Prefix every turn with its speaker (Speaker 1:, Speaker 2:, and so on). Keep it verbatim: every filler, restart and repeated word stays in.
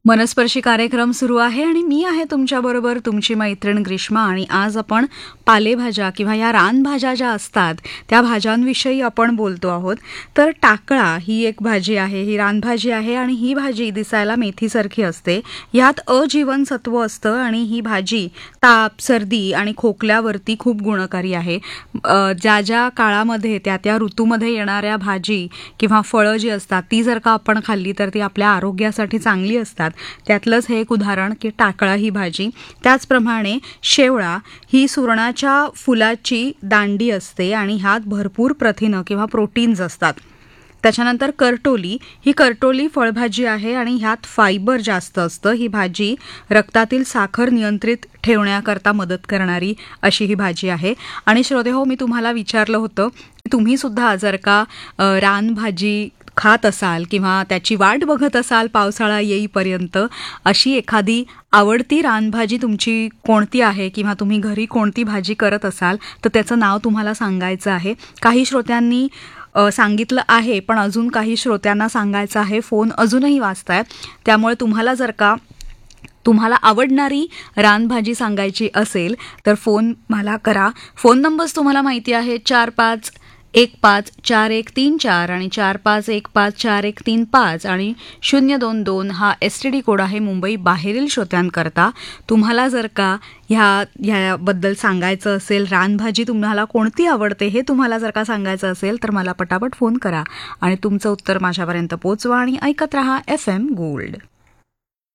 Speaker 1: मनस्पर्शी कार्यक्रम सुरू आहे आणि मी आहे तुमच्याबरोबर तुमची मैत्रीण ग्रीष्मा. आणि आज आपण पालेभाज्या किंवा या रानभाज्या ज्या असतात त्या भाज्यांविषयी आपण बोलतो आहोत. तर टाकळा ही एक भाजी आहे, ही रानभाजी आहे आणि ही भाजी दिसायला मेथीसारखी असते. यात अ जीवनसत्व असतं आणि ही भाजी ताप, सर्दी आणि खोकल्यावरती खूप गुणकारी आहे. अ, ज्या ज्या काळामध्ये त्या त्या ऋतूमध्ये येणाऱ्या भाजी किंवा फळं जी असतात ती जर का आपण खाल्ली तर ती आपल्या आरोग्यासाठी चांगली असतात. त्यातलंच हे एक उदाहरण की टाकळा ही भाजी. त्याचप्रमाणे शेवळा ही सुरणाच्या फुलाची दांडी असते आणि ह्यात भरपूर प्रथिनं किंवा प्रोटीन्स असतात. त्याच्यानंतर करटोली ही करटोली फळभाजी आहे आणि ह्यात फायबर जास्त असतं. ही भाजी रक्तातील साखर नियंत्रित ठेवण्याकरता मदत करणारी अशी ही भाजी आहे. आणि श्रोतेहो, मी तुम्हाला विचारलं होतं की तुम्ही सुद्धा जर का अ, रानभाजी खात असाल किंवा त्याची वाट बघत असाल पावसाळा येईपर्यंत, अशी एखादी आवडती रानभाजी तुमची कोणती आहे किंवा तुम्ही घरी कोणती भाजी करत असाल तर त्याचं नाव तुम्हाला सांगायचं आहे. काही श्रोत्यांनी अ, सांगितलं आहे, पण अजून काही श्रोत्यांना सांगायचं आहे. फोन अजूनही वाजताय, त्यामुळे तुम्हाला जर का तुम्हाला आवडणारी रानभाजी सांगायची असेल तर फोन मला करा. फोन नंबर्स तुम्हाला माहिती आहे, चार पाच एक पाच चार एक तीन चार आणि चार पाच एक पाच चार एक तीन पाच आणि शून्य दोन दोन हा एस टी डी कोड आहे मुंबई बाहेरील श्रोत्यांकरता. तुम्हाला जर का ह्या ह्याबद्दल सांगायचं असेल, रानभाजी तुम्हाला कोणती आवडते हे तुम्हाला जर का सांगायचं असेल तर मला पटापट फोन करा आणि तुमचं उत्तर माझ्यापर्यंत पोचवा आणि ऐकत रहा एफ एम गोल्ड.